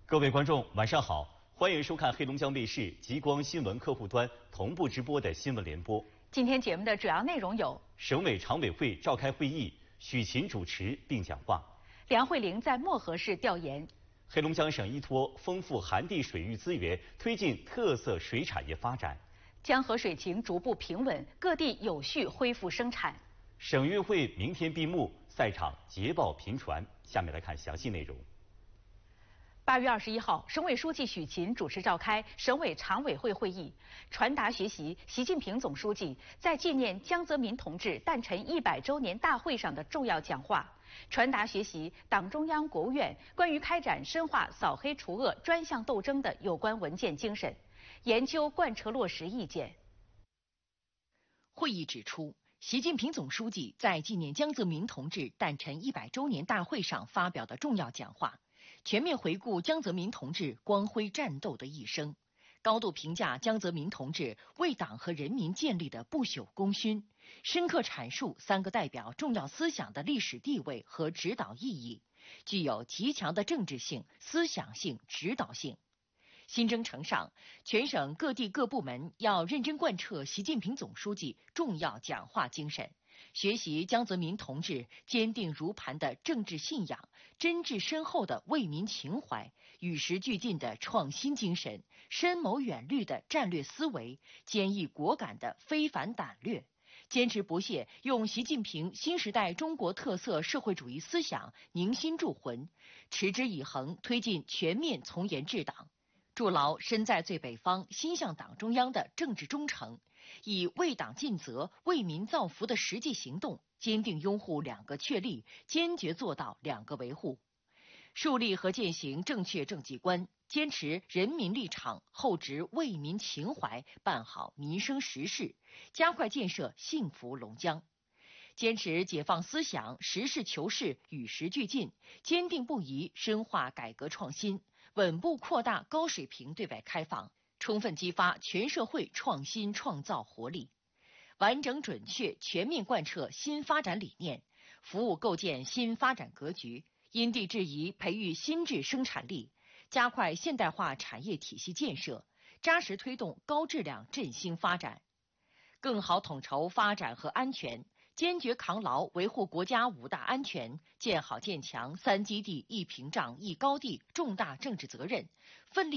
各位观众，晚上好，欢迎收看黑龙江卫视极光新闻客户端同步直播的新闻联播。 今天节目的主要内容有： 省委常委会召开会议，许勤主持并讲话； 梁慧玲在漠河市调研； 黑龙江省依托丰富寒地水域资源，推进特色水产业发展； 江河水情逐步平稳，各地有序恢复生产。 省运会明天闭幕，赛场捷报频传。下面来看详细内容。 8月21号，省委书记许勤主持召开省委常委会会议，传达学习习近平总书记在纪念江泽民同志诞辰100周年大会上的重要讲话，传达学习党中央、国务院关于开展深化扫黑除恶专项斗争的有关文件精神，研究贯彻落实意见。 会议指出，习近平总书记在纪念江泽民同志诞辰100周年大会上发表的重要讲话，全面回顾江泽民同志光辉战斗的一生，高度评价江泽民同志为党和人民建立的不朽功勋，深刻阐述3个代表重要思想的历史地位和指导意义，具有极强的政治性、思想性、指导性。新征程上，全省各地各部门要认真贯彻习近平总书记重要讲话精神，学习江泽民同志坚定如磐的政治信仰、真挚深厚的为民情怀、与时俱进的创新精神、深谋远虑的战略思维、坚毅果敢的非凡胆略，坚持不懈用习近平新时代中国特色社会主义思想凝心铸魂，持之以恒推进全面从严治党，筑牢身在最北方、心向党中央的政治忠诚，以为党尽责、为民造福的实际行动，坚定拥护2个确立，坚决做到2个维护，树立和践行正确政绩观，坚持人民立场，厚植为民情怀，办好民生实事，加快建设幸福龙江。坚持解放思想，实事求是，与时俱进，坚定不移深化改革创新，稳步扩大高水平对外开放，充分激发全社会创新创造活力，完整准确全面贯彻新发展理念，服务构建新发展格局，因地制宜培育新质生产力，加快现代化产业体系建设，扎实推动高质量振兴发展，更好统筹发展和安全，坚决扛牢维护国家5大安全、建好建强3基地1屏障1高地重大政治责任，奋力